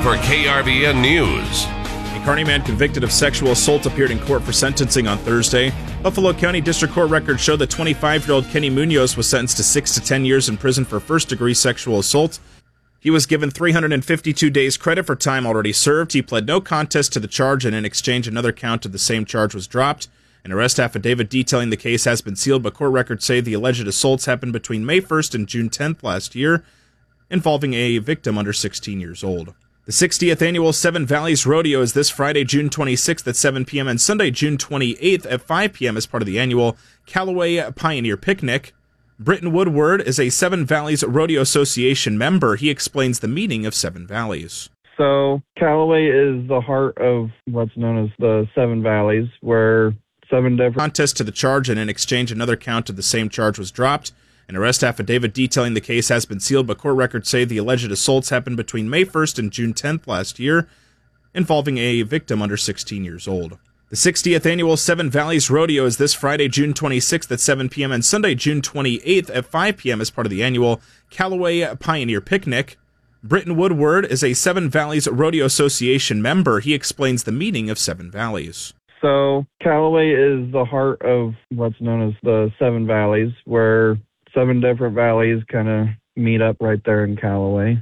for KRVN News. A Kearney man convicted of sexual assault appeared in court for sentencing on Thursday. Buffalo County District Court records show that 25-year-old Kenny Munoz was sentenced to 6 to 10 years in prison for first-degree sexual assault. He was given 352 days credit for time already served. He pled no contest to the charge, and in exchange, another count of the same charge was dropped. An arrest affidavit detailing the case has been sealed, but court records say the alleged assaults happened between May 1st and June 10th last year, involving a victim under 16 years old. The 60th annual Seven Valleys Rodeo is this Friday, June 26th at 7 p.m. and Sunday, June 28th at 5 p.m. as part of the annual Callaway Pioneer Picnic. Britton Woodward is a Seven Valleys Rodeo Association member. He explains the meaning of Seven Valleys. So Callaway is the heart of what's known as the Seven Valleys, where seven different contest to the charge, and in exchange, another count of the same charge was dropped. An arrest affidavit detailing the case has been sealed, but court records say the alleged assaults happened between May 1st and June 10th last year, involving a victim under 16 years old. The 60th annual Seven Valleys Rodeo is this Friday, June 26th at 7 p.m. and Sunday, June 28th at 5 p.m. as part of the annual Callaway Pioneer Picnic. Britton Woodward is a Seven Valleys Rodeo Association member. He explains the meaning of Seven Valleys. So Callaway is the heart of what's known as the Seven Valleys, where seven different valleys kind of meet up right there in Callaway.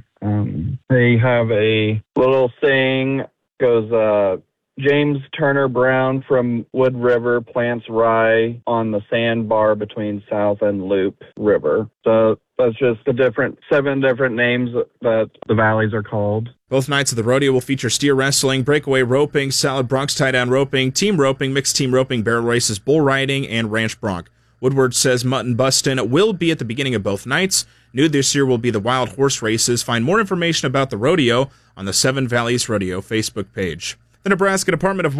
They have a little saying, goes, James Turner Brown from Wood River plants rye on the sandbar between South and Loop River. So that's just the seven different names that the valleys are called. Both nights of the rodeo will feature steer wrestling, breakaway roping, salad broncs, tie-down roping, team roping, mixed team roping, barrel races, bull riding, and ranch bronc. Woodward says mutton bustin' will be at the beginning of both nights. New this year will be the wild horse races. Find more information about the rodeo on the Seven Valleys Rodeo Facebook page. The Nebraska Department of